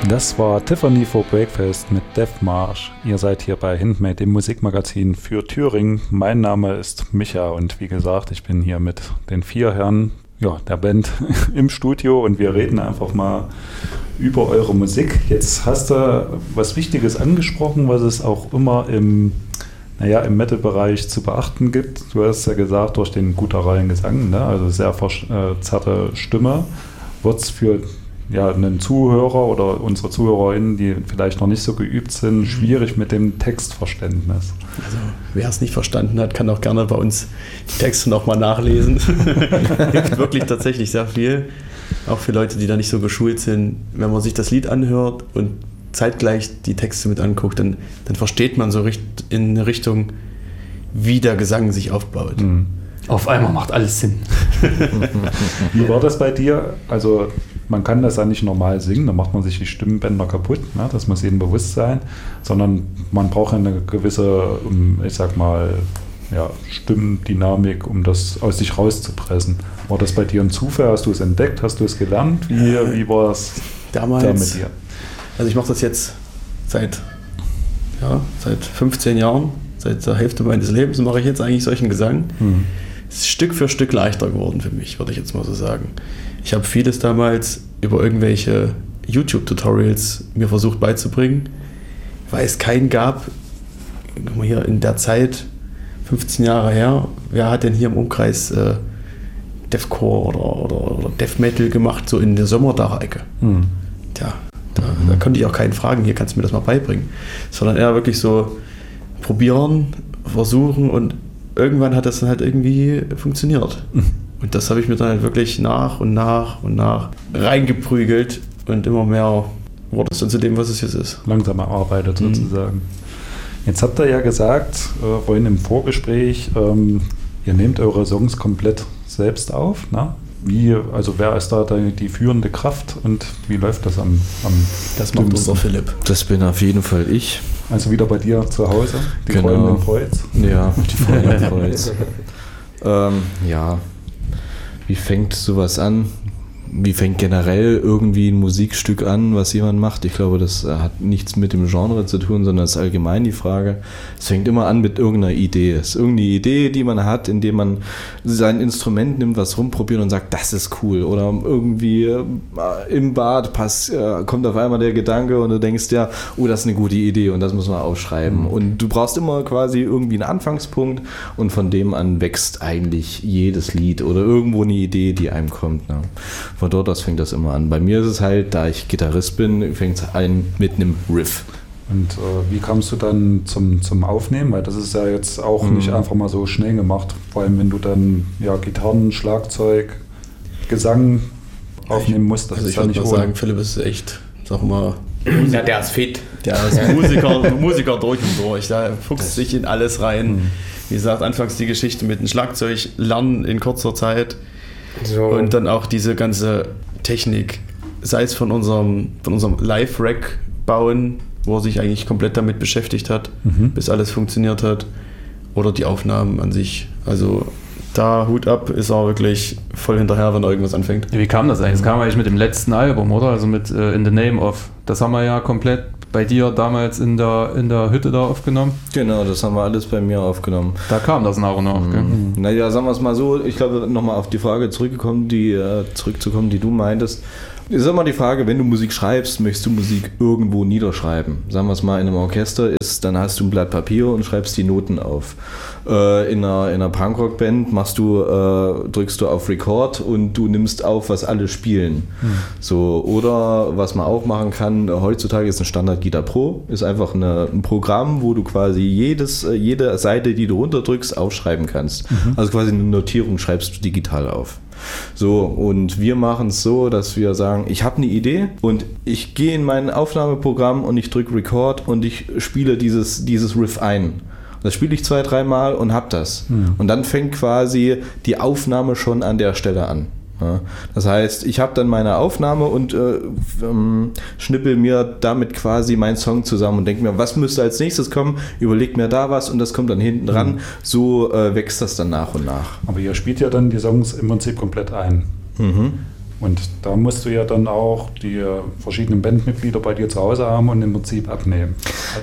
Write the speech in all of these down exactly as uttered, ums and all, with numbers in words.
Das war Tiffany for Breakfast mit Death March. Ihr seid hier bei Handmade, dem Musikmagazin für Thüringen. Mein Name ist Micha und wie gesagt, ich bin hier mit den vier Herren ja, der Band im Studio und wir reden einfach mal über eure Musik. Jetzt hast du was Wichtiges angesprochen, was es auch immer im, naja, im Metal-Bereich zu beachten gibt. Du hast ja gesagt, durch den gutturalen Gesang, ne? Also sehr verzerrte Stimme, wird es für ja, einen Zuhörer oder unsere ZuhörerInnen, die vielleicht noch nicht so geübt sind, schwierig mit dem Textverständnis. Also, wer es nicht verstanden hat, kann auch gerne bei uns die Texte nochmal nachlesen. Hilft wirklich tatsächlich sehr viel. Auch für Leute, die da nicht so geschult sind. Wenn man sich das Lied anhört und zeitgleich die Texte mit anguckt, dann, dann versteht man so in eine Richtung, wie der Gesang sich aufbaut. Mhm. Auf einmal macht alles Sinn. Wie war das bei dir? Also man kann das ja nicht normal singen, da macht man sich die Stimmbänder kaputt, ne? Das muss jedem bewusst sein, sondern man braucht eine gewisse, ich sag mal, ja, Stimmdynamik, um das aus sich rauszupressen. War das bei dir ein Zufall? Hast du es entdeckt? Hast du es gelernt? Wie, wie war es damals da mit dir? Also ich mache das jetzt seit, ja, seit fünfzehn Jahren, seit der Hälfte meines Lebens mache ich jetzt eigentlich solchen Gesang. Hm. Es ist Stück für Stück leichter geworden für mich, würde ich jetzt mal so sagen. Ich habe vieles damals über irgendwelche YouTube-Tutorials mir versucht beizubringen, weil es keinen gab, guck mal hier in der Zeit, fünfzehn Jahre her, wer hat denn hier im Umkreis äh, Deathcore oder, oder, oder Death Metal gemacht, so in der Sommerdach-Ecke. Hm. Tja, da, mhm. da konnte ich auch keinen fragen, hier kannst du mir das mal beibringen. Sondern eher wirklich so probieren, versuchen und irgendwann hat das dann halt irgendwie funktioniert. Mhm. Und das habe ich mir dann halt wirklich nach und nach und nach reingeprügelt und immer mehr wurde es dann zu dem, was es jetzt ist. Langsam erarbeitet sozusagen. Mhm. Jetzt habt ihr ja gesagt, äh, vorhin im Vorgespräch, ähm, ihr nehmt eure Songs komplett selbst auf. Ne? Wie, also wer ist da die, die führende Kraft und wie läuft das am, am Das macht unser Philipp. Das bin auf jeden Fall ich. Also wieder bei dir zu Hause, die genau. Freunde im Kreuz. Ja, die Freunde im Kreuz. ähm, ja, wie fängt sowas an? Wie fängt generell irgendwie ein Musikstück an, was jemand macht? Ich glaube, das hat nichts mit dem Genre zu tun, sondern es ist allgemein die Frage. Es fängt immer an mit irgendeiner Idee. Es ist irgendeine Idee, die man hat, indem man sein Instrument nimmt, was rumprobiert und sagt, das ist cool. Oder irgendwie im Bad pass, kommt auf einmal der Gedanke und du denkst ja, oh, das ist eine gute Idee und das muss man aufschreiben. Mhm. Und du brauchst immer quasi irgendwie einen Anfangspunkt und von dem an wächst eigentlich jedes Lied oder irgendwo eine Idee, die einem kommt. Ne? Von dort aus fängt das immer an. Bei mir ist es halt, da ich Gitarrist bin, fängt es an mit einem Riff. Und äh, wie kamst du dann zum, zum Aufnehmen? Weil das ist ja jetzt auch mhm. nicht einfach mal so schnell gemacht. Vor allem, wenn du dann ja, Gitarren, Schlagzeug, Gesang aufnehmen musst. Das also ist ich ja würde nicht mal ohne. sagen, Philipp ist echt, sag mal... Ja, der ist fit. Der ist Musiker, Musiker durch und durch. Da fuchst sich in alles rein. Mhm. Wie gesagt, anfangs die Geschichte mit dem Schlagzeug lernen in kurzer Zeit. So. Und dann auch diese ganze Technik, sei es von unserem, von unserem Live-Rack bauen, wo er sich eigentlich komplett damit beschäftigt hat, mhm. bis alles funktioniert hat, oder die Aufnahmen an sich. Also da Hut ab, ist er wirklich voll hinterher, wenn er irgendwas anfängt. Wie kam das eigentlich? Das kam eigentlich mit dem letzten Album, oder? Also mit uh, In the Name of. Das haben wir ja komplett bei dir damals in der, in der Hütte da aufgenommen. Genau, das haben wir alles bei mir aufgenommen. Da kam das nach und nach. Mhm. Naja, sagen wir es mal so, ich glaube, nochmal auf die Frage zurückgekommen, die, äh, zurückzukommen, die du meintest. Ist immer die Frage, wenn du Musik schreibst, möchtest du Musik irgendwo niederschreiben. Sagen wir es mal, in einem Orchester ist, dann hast du ein Blatt Papier und schreibst die Noten auf. Äh, in einer, in einer Punkrock-Band machst du, äh, drückst du auf Record und du nimmst auf, was alle spielen. Hm. So, oder was man auch machen kann, heutzutage ist ein Standard Guitar Pro, ist einfach eine, ein Programm, wo du quasi jedes, jede Seite, die du runterdrückst, aufschreiben kannst. Mhm. Also quasi eine Notierung schreibst du digital auf. So, und wir machen es so, dass wir sagen, ich habe eine Idee und ich gehe in mein Aufnahmeprogramm und ich drücke Record und ich spiele dieses, dieses Riff ein. Das spiele ich zwei, dreimal und hab das. Mhm. Und dann fängt quasi die Aufnahme schon an der Stelle an. Ja, das heißt, ich habe dann meine Aufnahme und äh, ähm, schnippel mir damit quasi meinen Song zusammen und denke mir, was müsste als nächstes kommen, überleg mir da was und das kommt dann hinten dran. Mhm. So äh, wächst das dann nach und nach. Aber ihr spielt ja dann die Songs im Prinzip komplett ein. Mhm. Und da musst du ja dann auch die verschiedenen Bandmitglieder bei dir zu Hause haben und im Prinzip abnehmen.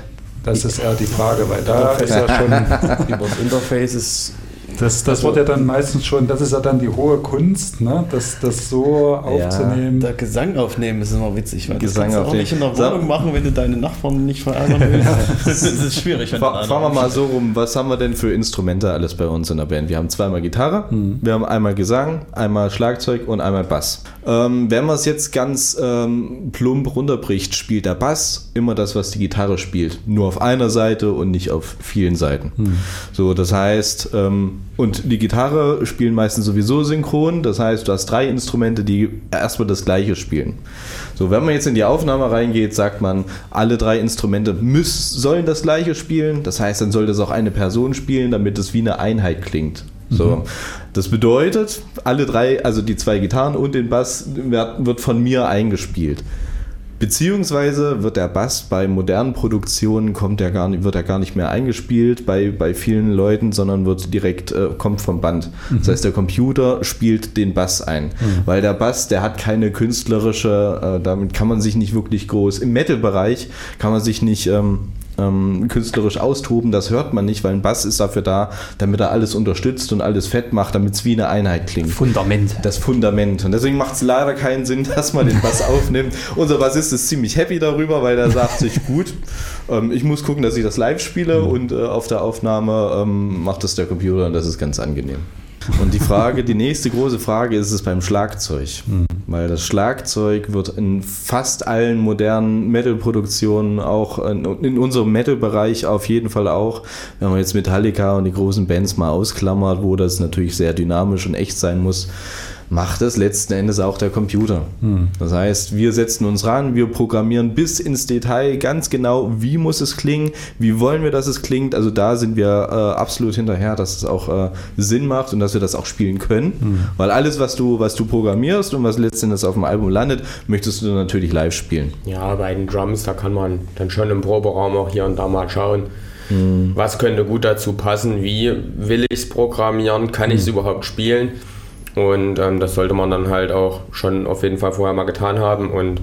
Das ist eher die Frage, weil da ist ja schon über das Interface ist. Das, das wird ja dann meistens schon, das ist ja dann die hohe Kunst, ne? das, das so aufzunehmen. Der Gesang aufnehmen ist immer witzig, weil Gesang das kannst du auch nicht in der Wohnung machen, wenn du deine Nachbarn nicht verärgern willst. Das ist schwierig. Fa- Fahren wir mal so rum, was haben wir denn für Instrumente alles bei uns in der Band? Wir haben zweimal Gitarre, mhm. wir haben einmal Gesang, einmal Schlagzeug und einmal Bass. Ähm, wenn man es jetzt ganz ähm, plump runterbricht, spielt der Bass immer das, was die Gitarre spielt. Nur auf einer Seite und nicht auf vielen Seiten. Mhm. So, das heißt, ähm, und die Gitarre spielen meistens sowieso synchron, das heißt, du hast drei Instrumente, die erstmal das Gleiche spielen. So, wenn man jetzt in die Aufnahme reingeht, sagt man, alle drei Instrumente müssen, sollen das Gleiche spielen, das heißt, dann soll das auch eine Person spielen, damit es wie eine Einheit klingt. So, mhm. Das bedeutet, alle drei, also die zwei Gitarren und den Bass, wird, wird von mir eingespielt. Beziehungsweise wird der Bass bei modernen Produktionen kommt der gar nicht, wird er gar nicht mehr eingespielt bei, bei vielen Leuten, sondern wird direkt, äh, kommt vom Band. Mhm. Das heißt, der Computer spielt den Bass ein. Mhm. Weil der Bass, der hat keine künstlerische, äh, damit kann man sich nicht wirklich groß, im Metal-Bereich kann man sich nicht ähm, ähm, künstlerisch austoben, das hört man nicht, weil ein Bass ist dafür da, damit er alles unterstützt und alles fett macht, damit es wie eine Einheit klingt. Fundament. Das Fundament. Und deswegen macht es leider keinen Sinn, dass man den Bass aufnimmt. Unser Bassist ist ziemlich happy darüber, weil er sagt sich, gut, ähm, ich muss gucken, dass ich das live spiele, mhm. und äh, auf der Aufnahme ähm, macht das der Computer und das ist ganz angenehm. Und die Frage, die nächste große Frage ist es beim Schlagzeug. Mhm. Weil das Schlagzeug wird in fast allen modernen Metal-Produktionen, auch in, in unserem Metal-Bereich auf jeden Fall auch, wenn man jetzt Metallica und die großen Bands mal ausklammert, wo das natürlich sehr dynamisch und echt sein muss, macht es letzten Endes auch der Computer. Hm. Das heißt, wir setzen uns ran, wir programmieren bis ins Detail ganz genau, wie muss es klingen, wie wollen wir, dass es klingt. Also da sind wir äh, absolut hinterher, dass es auch äh, Sinn macht und dass wir das auch spielen können. Hm. Weil alles, was du, was du programmierst und was letzten Endes auf dem Album landet, möchtest du natürlich live spielen. Ja, bei den Drums, da kann man dann schon im Proberaum auch hier und da mal schauen, hm. was könnte gut dazu passen, wie will ich es programmieren, kann hm. ich es überhaupt spielen. Und ähm, das sollte man dann halt auch schon auf jeden Fall vorher mal getan haben und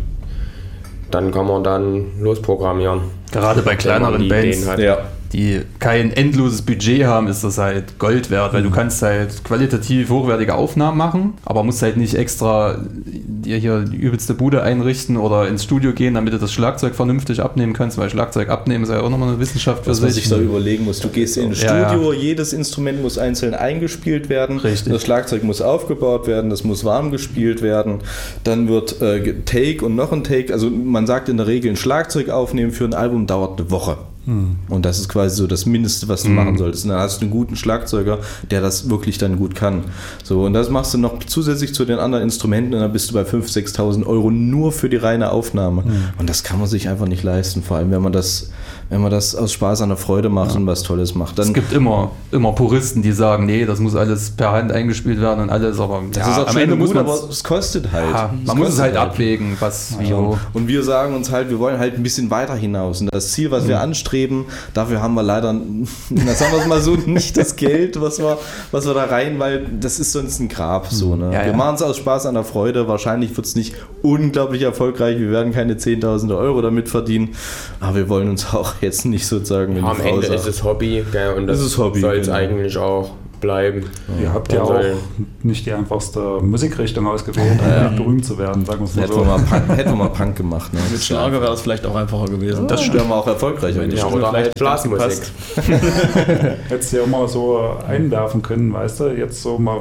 dann kann man dann losprogrammieren. Gerade bei kleineren Bands, ja. die kein endloses Budget haben, ist das halt Gold wert, weil du kannst halt qualitativ hochwertige Aufnahmen machen, aber musst halt nicht extra dir hier die übelste Bude einrichten oder ins Studio gehen, damit du das Schlagzeug vernünftig abnehmen kannst, weil Schlagzeug abnehmen ist ja auch nochmal eine Wissenschaft für sich. Was man sich da ne? überlegen muss. Du gehst in ein ja, Studio, ja. jedes Instrument muss einzeln eingespielt werden. Richtig. Das Schlagzeug muss aufgebaut werden, das muss warm gespielt werden. Dann wird äh, Take und noch ein Take. Also man sagt in der Regel, ein Schlagzeug aufnehmen für ein Album dauert eine Woche. Und das ist quasi so das Mindeste, was du mhm. machen solltest. Und dann hast du einen guten Schlagzeuger, der das wirklich dann gut kann. So, und das machst du noch zusätzlich zu den anderen Instrumenten und dann bist du bei fünftausend, sechstausend Euro nur für die reine Aufnahme. Mhm. Und das kann man sich einfach nicht leisten, vor allem wenn man das, wenn man das aus Spaß an der Freude macht, ja. und was Tolles macht. Dann es gibt immer, immer Puristen, die sagen, nee, das muss alles per Hand eingespielt werden und alles, aber das ja, ist auch am Ende muss man es kostet halt. Ja, man es muss es halt, halt abwägen, was ja. wie Und wir sagen uns halt, wir wollen halt ein bisschen weiter hinaus. Und das Ziel, was mhm. wir anstreben, dafür haben wir leider, sagen wir es mal so, nicht das Geld, was wir, was wir da rein, weil das ist sonst ein Grab. So, ne? Ja, wir ja. machen es aus Spaß an der Freude. Wahrscheinlich wird es nicht unglaublich erfolgreich. Wir werden keine zehntausende Euro damit verdienen. Aber wir wollen uns auch jetzt nicht sozusagen... Ja, am Ende ist es Hobby, gell? Und das soll es genau. eigentlich auch bleiben. Ja. Ihr habt ja auch nicht die einfachste Musikrichtung ausgewählt, um ja. berühmt zu werden, sagen wir es mal hätten so. Wir mal Punk, hätten wir mal Punk gemacht. Ne? Mit Schlager wäre es vielleicht auch einfacher gewesen. Das stimmt, wir auch erfolgreicher. Ja, oder halt Blasmusik. Hättest du ja immer so einwerfen können, weißt du, jetzt so mal...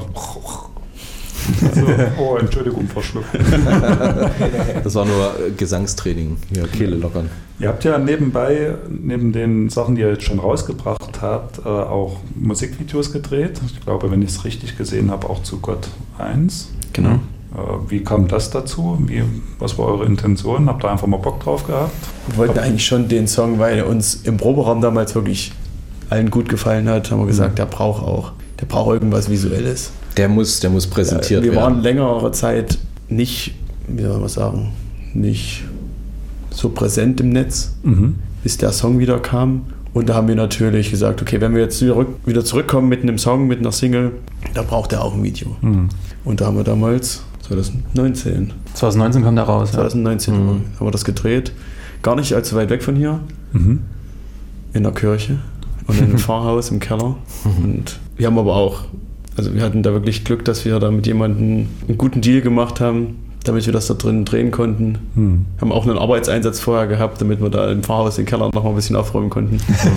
So, oh, Entschuldigung, verschluckt. Das war nur Gesangstraining, ja, Kehle lockern. Ihr habt ja nebenbei, neben den Sachen, die ihr jetzt schon rausgebracht habt, auch Musikvideos gedreht. Ich glaube, wenn ich es richtig gesehen habe, auch zu Gott eins. Genau. Wie kam das dazu? Wie, was war eure Intention? Habt ihr einfach mal Bock drauf gehabt? Wir wollten eigentlich schon den Song, weil er uns im Proberaum damals wirklich allen gut gefallen hat, haben wir gesagt, mhm. der braucht auch, der braucht irgendwas Visuelles. Der muss, der muss präsentiert ja, wir werden. Wir waren längere Zeit nicht, wie soll man sagen, nicht so präsent im Netz, mhm. bis der Song wieder kam. Und da haben wir natürlich gesagt, okay, wenn wir jetzt zurück, wieder zurückkommen mit einem Song, mit einer Single, da braucht er auch ein Video. Mhm. Und da haben wir damals zwanzig neunzehn. zwanzig neunzehn kam der raus. zwanzig neunzehn ja. mhm. haben wir das gedreht. Gar nicht allzu weit weg von hier. Mhm. In der Kirche und in einem Pfarrhaus im Keller. Und wir haben aber auch, also wir hatten da wirklich Glück, dass wir da mit jemandem einen guten Deal gemacht haben, damit wir das da drin drehen konnten. Mhm. Haben auch einen Arbeitseinsatz vorher gehabt, damit wir da im Pfarrhaus den Keller noch mal ein bisschen aufräumen konnten.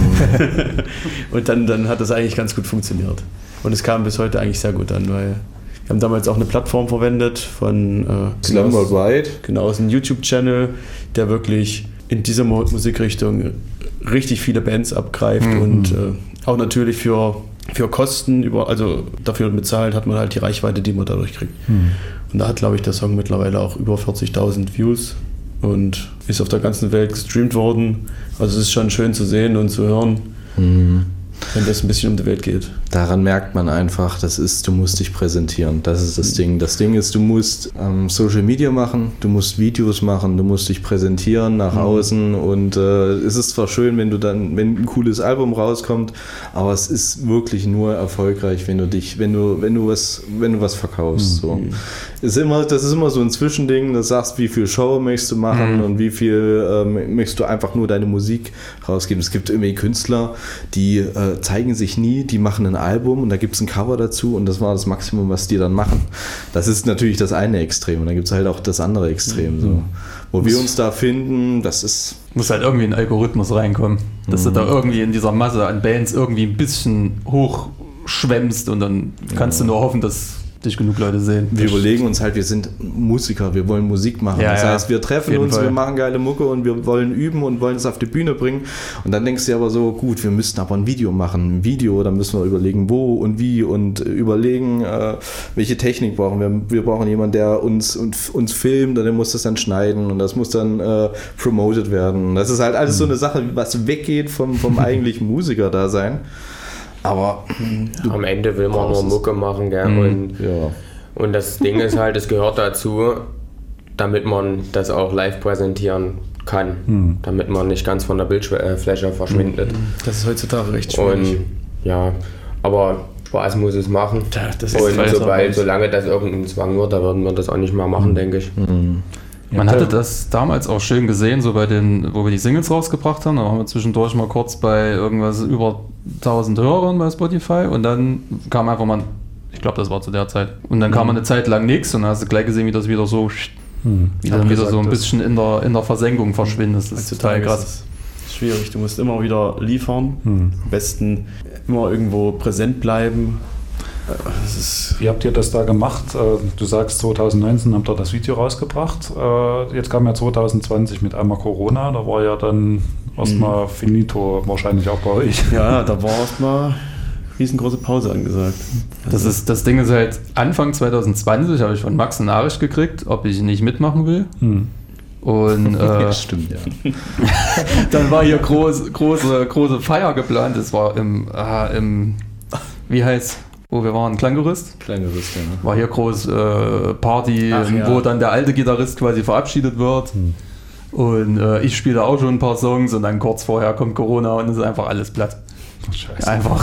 Mhm. Und dann, dann hat das eigentlich ganz gut funktioniert. Und es kam bis heute eigentlich sehr gut an, weil wir haben damals auch eine Plattform verwendet von äh, Slam Worldwide. Genau, aus einem YouTube-Channel, der wirklich in dieser Musikrichtung richtig viele Bands abgreift mhm. und äh, auch natürlich für, für Kosten, über, also dafür bezahlt, hat man halt die Reichweite, die man dadurch kriegt. Mhm. Und da hat, glaube ich, der Song mittlerweile auch über vierzigtausend Views und ist auf der ganzen Welt gestreamt worden. Also es ist schon schön zu sehen und zu hören, mhm. wenn das ein bisschen um die Welt geht. Daran merkt man einfach, das ist, du musst dich präsentieren. Das ist das Ding. Das Ding ist, du musst ähm, Social Media machen, du musst Videos machen, du musst dich präsentieren nach mhm. außen und äh, es ist zwar schön, wenn du dann, wenn ein cooles Album rauskommt, aber es ist wirklich nur erfolgreich, wenn du dich, wenn du, wenn du was, wenn du was verkaufst. Mhm. So. Ist immer, das ist immer so ein Zwischending, du sagst, wie viel Show möchtest du machen mhm. und wie viel ähm, möchtest du einfach nur deine Musik rausgeben. Es gibt irgendwie Künstler, die äh, zeigen sich nie, die machen ein Album und da gibt es ein Cover dazu und das war das Maximum, was die dann machen. Das ist natürlich das eine Extrem und dann gibt es halt auch das andere Extrem. Mhm. So. Wo wir uns da finden, das ist... Muss halt irgendwie ein Algorithmus reinkommen, dass mhm. du da irgendwie in dieser Masse an Bands irgendwie ein bisschen hochschwemmst und dann kannst ja. du nur hoffen, dass dich genug Leute sehen. Wir überlegen uns halt, wir sind Musiker, wir wollen Musik machen. Ja, das ja, heißt, wir treffen uns, Fall. wir machen geile Mucke und wir wollen üben und wollen es auf die Bühne bringen. Und dann denkst du dir aber so, gut, wir müssten aber ein Video machen. Ein Video, dann müssen wir überlegen, wo und wie und überlegen, äh, welche Technik brauchen wir. Wir brauchen jemanden, der uns, uns, uns filmt und der muss das dann schneiden und das muss dann äh, promoted werden. Das ist halt alles so eine Sache, was weggeht vom, vom eigentlichen Musiker-Dasein. Aber ja, am Ende will man nur Mucke machen, gell? Mhm. Und, ja. und das Ding ist halt, es gehört dazu, damit man das auch live präsentieren kann, mhm. damit man nicht ganz von der Bildfläche verschwindet. Das ist heutzutage recht schwierig. Und ja, aber Spaß muss es machen. Ja, das ist und sobald, solange das irgendein Zwang wird, da würden wir das auch nicht mehr machen, mhm. denke ich. Mhm. Man hatte das damals auch schön gesehen, so bei den, wo wir die Singles rausgebracht haben. Da waren wir zwischendurch mal kurz bei irgendwas über tausend Hörern bei Spotify und dann kam einfach mal, ich glaube, das war zu der Zeit, und dann kam man eine Zeit lang nichts und dann hast du gleich gesehen, wie das wieder so, hm. wie dann wieder so ein bisschen in der, in der Versenkung verschwindet. Das ist total krass. Das ist schwierig, du musst immer wieder liefern, hm. am besten immer irgendwo präsent bleiben. Das ist Wie habt ihr das da gemacht? Du sagst, zwanzig neunzehn habt ihr das Video rausgebracht. Jetzt kam ja zwanzig zwanzig mit einmal Corona. Da war ja dann erstmal finito, wahrscheinlich auch bei euch. Ja, da war erstmal riesengroße Pause angesagt. Das, ist, das Ding ist halt, Anfang zwanzig zwanzig habe ich von Max eine Nachricht gekriegt, ob ich nicht mitmachen will. Hm. Und äh, ja, stimmt, ja. Dann war hier groß, große, große Feier geplant. Es war im, äh, im wie heißt wo wir waren, Klanggerüst. Klanggerüst, ja. War hier groß äh, Party, Ach, ja. wo dann der alte Gitarrist quasi verabschiedet wird. Hm. Und äh, ich spiele auch schon ein paar Songs und dann kurz vorher kommt Corona und es ist einfach alles platt. Scheiße. Einfach.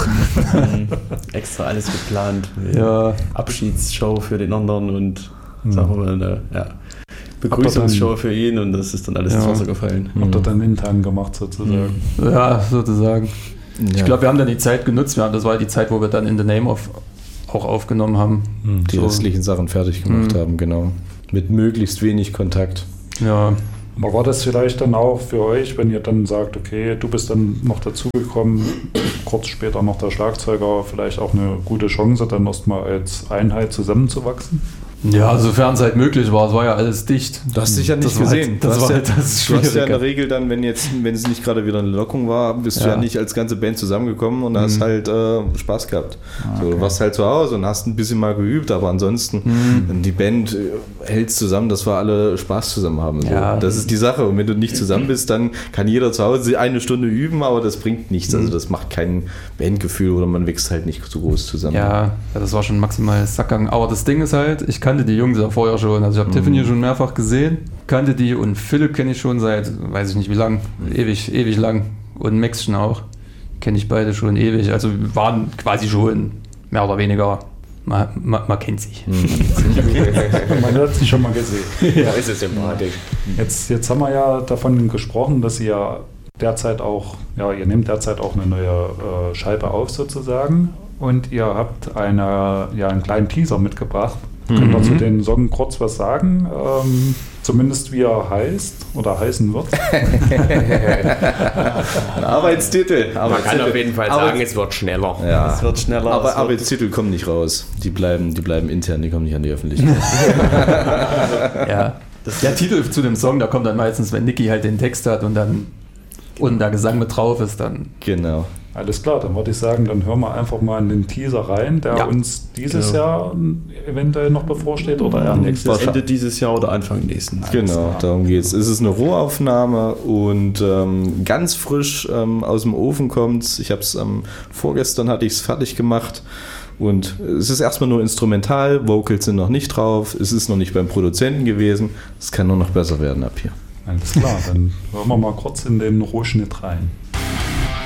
Extra alles geplant. Ja. Abschiedsshow für den anderen und hm. sagen wir mal eine ja, Begrüßungsshow für ihn und das ist dann alles ja. ins Wasser gefallen. Habt ihr dann intern gemacht sozusagen? Ja, sozusagen. Ja. Ich glaube, wir haben dann die Zeit genutzt. Wir haben, das war die Zeit, wo wir dann In the Name of auch aufgenommen haben. Die so. restlichen Sachen fertig gemacht mhm. haben, genau. Mit möglichst wenig Kontakt. Ja. Aber war das vielleicht dann auch für euch, wenn ihr dann sagt, okay, du bist dann noch dazugekommen, kurz später noch der Schlagzeuger, vielleicht auch eine gute Chance, dann erstmal als Einheit zusammenzuwachsen? Ja, sofern es halt möglich war. Es war ja alles dicht. Du hast dich ja nicht das gesehen. Halt, das du, war hast halt ja, das du hast ja in der Regel dann, wenn jetzt, wenn es nicht gerade wieder eine Lockung war, bist ja. du ja nicht als ganze Band zusammengekommen und mhm. hast halt äh, Spaß gehabt. Ah, okay. So, du warst halt zu Hause und hast ein bisschen mal geübt, aber ansonsten mhm. die Band äh, hält zusammen, dass wir alle Spaß zusammen haben. So. Ja. Das ist die Sache. Und wenn du nicht zusammen bist, dann kann jeder zu Hause eine Stunde üben, aber das bringt nichts. Mhm. Also das macht kein Bandgefühl oder man wächst halt nicht so groß zusammen. Ja, ja, das war schon maximal Sackgang. Aber das Ding ist halt, ich kannte die Jungs ja vorher schon. Also ich habe mhm. Tiffany schon mehrfach gesehen, kannte die und Philipp kenne ich schon seit, weiß ich nicht wie lang, mhm. ewig, ewig lang. Und Max schon auch. Kenne ich beide schon ewig. Also wir waren quasi schon mehr oder weniger man, man, man kennt sich. Man hat sich schon mal gesehen. Ja, ist es sympathisch. Jetzt, jetzt haben wir ja davon gesprochen, dass ihr derzeit auch, ja, ihr nehmt derzeit auch eine neue äh, Scheibe auf sozusagen und ihr habt eine, ja, einen kleinen Teaser mitgebracht. Mhm. Könnt ihr zu den Song kurz was sagen? Ähm, zumindest wie er heißt oder heißen wird? Ein Arbeitstitel. Man Arbeitstitel. kann auf jeden Fall Aber- sagen, es wird schneller. Ja. Es wird schneller. Aber es wird- Arbeitstitel kommen nicht raus. Die bleiben, die bleiben intern, die kommen nicht an die Öffentlichkeit. Ja. Der Titel zu dem Song, da kommt dann meistens, wenn Niki halt den Text hat und dann unten der Gesang mit drauf ist, dann. Genau. Alles klar, dann würde ich sagen, dann hören wir einfach mal in den Teaser rein, der Ja. uns dieses Genau. Jahr eventuell noch bevorsteht oder eher nächstes Jahr. Ende dieses Jahr oder Anfang nächsten. Genau, darum geht's. Es ist eine Rohaufnahme und ähm, ganz frisch ähm, aus dem Ofen kommt's. Ich habe es ähm, vorgestern hatte ich es fertig gemacht und es ist erstmal nur instrumental. Vocals sind noch nicht drauf. Es ist noch nicht beim Produzenten gewesen. Es kann nur noch besser werden ab hier. Alles klar, dann hören wir mal kurz in den Rohschnitt rein.